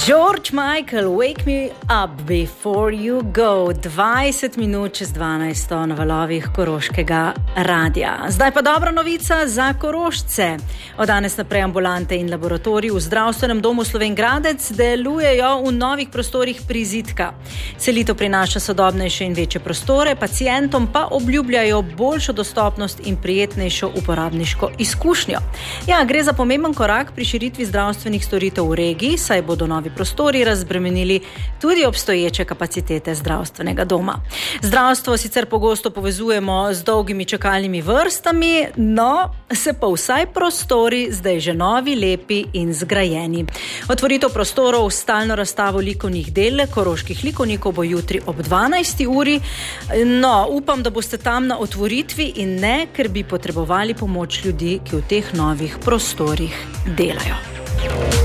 George Michael, Wake Me Up Before You Go, 20 minut čez 12 na valovih Koroškega radia. Zdaj pa dobra novica za Korošce. Od danes naprej ambulante in laboratoriji v zdravstvenem domu Slovenj Gradec delujejo v novih prostorih Prizidka. Selitev prinaša sodobnejše in večje prostore, pacientom pa obljubljajo boljšo dostopnost in prijetnejšo uporabniško izkušnjo. Ja, gre za pomemben korak pri širitvi zdravstvenih storitev v regiji, saj bodo novi prostori razbremenili tudi obstoječe kapacitete zdravstvenega doma. Zdravstvo sicer pogosto povezujemo z dolgimi čakalnimi vrstami, no, se pa vsaj prostori zdaj že novi, lepi in zgrajeni. Otvoritev prostorov s stalno razstavo likovnih del koroških likovnikov bo jutri ob 12. uri. No, upam, da boste tam na otvoritvi in ne, ker bi potrebovali pomoč ljudi, ki v teh novih prostorih delajo.